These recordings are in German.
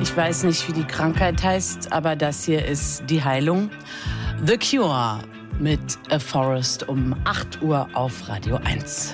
Ich weiß nicht, wie die Krankheit heißt, aber das hier ist die Heilung. The Cure mit A Forest um 8 Uhr auf Radio 1.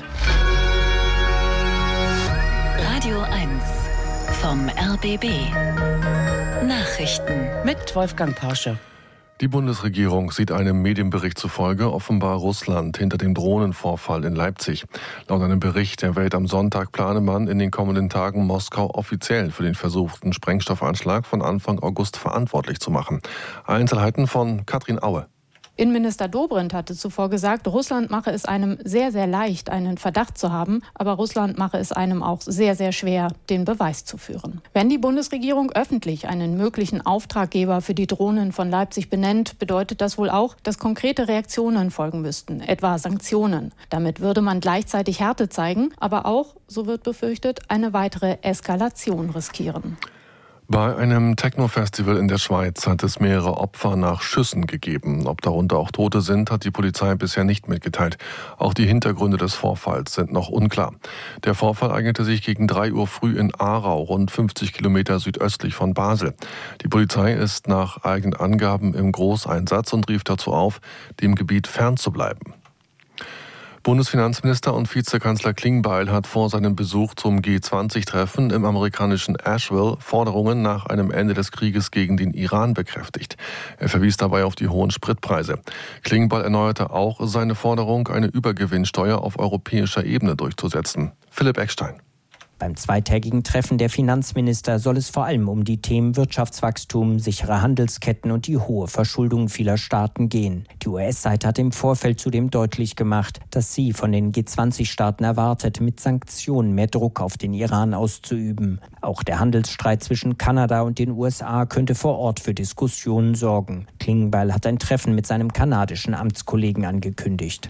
Radio 1 vom RBB. Nachrichten mit Wolfgang Porsche. Die Bundesregierung sieht einem Medienbericht zufolge offenbar Russland hinter dem Drohnenvorfall in Leipzig. Laut einem Bericht der Welt am Sonntag plane man in den kommenden Tagen Moskau offiziell für den versuchten Sprengstoffanschlag von Anfang August verantwortlich zu machen. Einzelheiten von Katrin Aue. Innenminister Dobrindt hatte zuvor gesagt, Russland mache es einem sehr, sehr leicht, einen Verdacht zu haben, aber Russland mache es einem auch sehr, sehr schwer, den Beweis zu führen. Wenn die Bundesregierung öffentlich einen möglichen Auftraggeber für die Drohnen von Leipzig benennt, bedeutet das wohl auch, dass konkrete Reaktionen folgen müssten, etwa Sanktionen. Damit würde man gleichzeitig Härte zeigen, aber auch, so wird befürchtet, eine weitere Eskalation riskieren. Bei einem Techno-Festival in der Schweiz hat es mehrere Opfer nach Schüssen gegeben. Ob darunter auch Tote sind, hat die Polizei bisher nicht mitgeteilt. Auch die Hintergründe des Vorfalls sind noch unklar. Der Vorfall eignete sich gegen 3 Uhr früh in Aarau, rund 50 Kilometer südöstlich von Basel. Die Polizei ist nach eigenen Angaben im Großeinsatz und rief dazu auf, dem Gebiet fernzubleiben. Bundesfinanzminister und Vizekanzler Klingbeil hat vor seinem Besuch zum G20-Treffen im amerikanischen Asheville Forderungen nach einem Ende des Krieges gegen den Iran bekräftigt. Er verwies dabei auf die hohen Spritpreise. Klingbeil erneuerte auch seine Forderung, eine Übergewinnsteuer auf europäischer Ebene durchzusetzen. Philipp Eckstein. Beim zweitägigen Treffen der Finanzminister soll es vor allem um die Themen Wirtschaftswachstum, sichere Handelsketten und die hohe Verschuldung vieler Staaten gehen. Die US-Seite hat im Vorfeld zudem deutlich gemacht, dass sie von den G20-Staaten erwartet, mit Sanktionen mehr Druck auf den Iran auszuüben. Auch der Handelsstreit zwischen Kanada und den USA könnte vor Ort für Diskussionen sorgen. Klingbeil hat ein Treffen mit seinem kanadischen Amtskollegen angekündigt.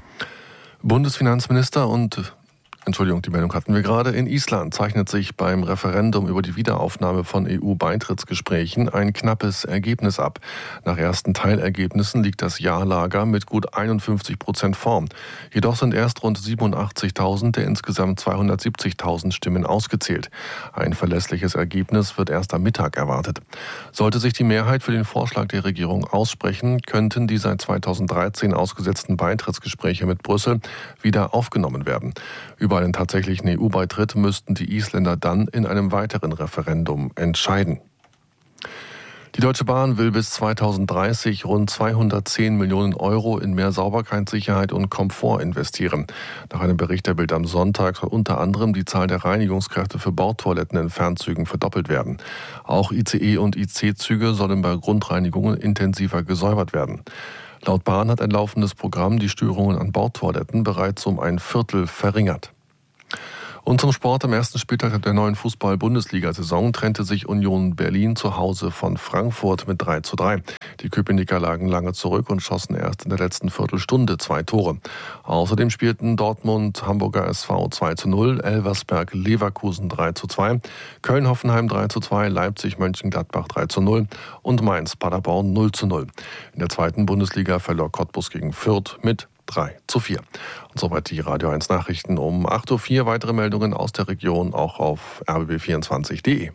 Die Meldung hatten wir gerade. In Island zeichnet sich beim Referendum über die Wiederaufnahme von EU-Beitrittsgesprächen ein knappes Ergebnis ab. Nach ersten Teilergebnissen liegt das Ja-Lager mit gut 51% vorn. Jedoch sind erst rund 87.000 der insgesamt 270.000 Stimmen ausgezählt. Ein verlässliches Ergebnis wird erst am Mittag erwartet. Sollte sich die Mehrheit für den Vorschlag der Regierung aussprechen, könnten die seit 2013 ausgesetzten Beitrittsgespräche mit Brüssel wieder aufgenommen werden. Über einen tatsächlichen EU-Beitritt müssten die Isländer dann in einem weiteren Referendum entscheiden. Die Deutsche Bahn will bis 2030 rund 210 Millionen Euro in mehr Sauberkeitssicherheit und Komfort investieren. Nach einem Bericht der Bild am Sonntag soll unter anderem die Zahl der Reinigungskräfte für Bordtoiletten in Fernzügen verdoppelt werden. Auch ICE- und IC-Züge sollen bei Grundreinigungen intensiver gesäubert werden. Laut Bahn hat ein laufendes Programm die Störungen an Bordtoiletten bereits um ein Viertel verringert. Und zum Sport: am ersten Spieltag der neuen Fußball-Bundesliga-Saison trennte sich Union Berlin zu Hause von Frankfurt mit 3:3. Die Köpenicker lagen lange zurück und schossen erst in der letzten Viertelstunde 2 Tore. Außerdem spielten Dortmund Hamburger SV 2:0, Elversberg Leverkusen 3:2, Köln-Hoffenheim 3:2, Leipzig Mönchengladbach 3:0 und Mainz Paderborn 0:0. In der zweiten Bundesliga verlor Cottbus gegen Fürth mit 3:4. Und soweit die Radio 1 Nachrichten um 8:04 Uhr. Weitere Meldungen aus der Region auch auf rbb24.de.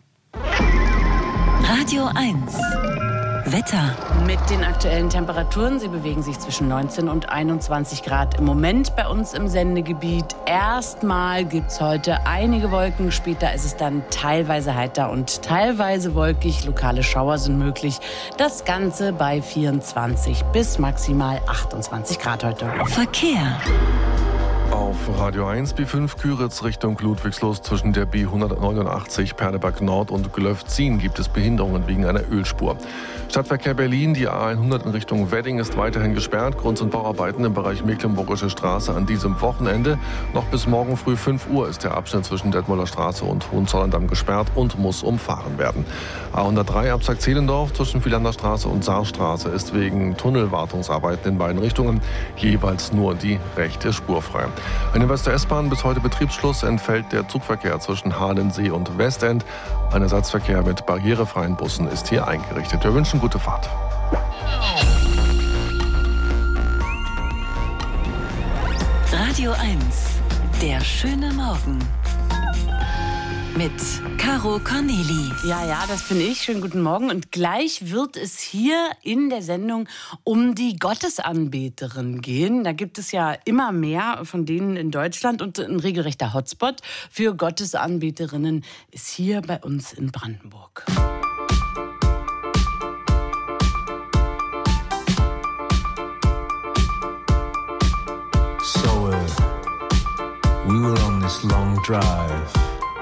Radio 1 Wetter. Mit den aktuellen Temperaturen, sie bewegen sich zwischen 19 und 21 Grad im Moment bei uns im Sendegebiet. Erstmal gibt es heute einige Wolken, später ist es dann teilweise heiter und teilweise wolkig. Lokale Schauer sind möglich. Das Ganze bei 24 bis maximal 28 Grad heute. Verkehr. Auf Radio 1 B5 Küritz Richtung Ludwigslust zwischen der B189 Perleberg Nord und Glöfzin gibt es Behinderungen wegen einer Ölspur. Stadtverkehr Berlin, die A100 in Richtung Wedding ist weiterhin gesperrt. Grund sind Bauarbeiten im Bereich Mecklenburgische Straße an diesem Wochenende. Noch bis morgen früh 5 Uhr ist der Abschnitt zwischen Detmolder Straße und Hohenzollern-Damm gesperrt und muss umfahren werden. A103 Absack-Zehlendorf zwischen Vielander Straße und Saarstraße ist wegen Tunnelwartungsarbeiten in beiden Richtungen jeweils nur die rechte Spur frei. An der Wester S-Bahn bis heute Betriebsschluss, entfällt der Zugverkehr zwischen Halensee und Westend. Ein Ersatzverkehr mit barrierefreien Bussen ist hier eingerichtet. Wir wünschen gute Fahrt. Radio 1, der schöne Morgen. mit Caro Corneli. Ja, das bin ich. Schönen guten Morgen. Und gleich wird es hier in der Sendung um die Gottesanbeterin gehen. Da gibt es ja immer mehr von denen in Deutschland. Und ein regelrechter Hotspot für Gottesanbeterinnen ist hier bei uns in Brandenburg. So we were on this long drive.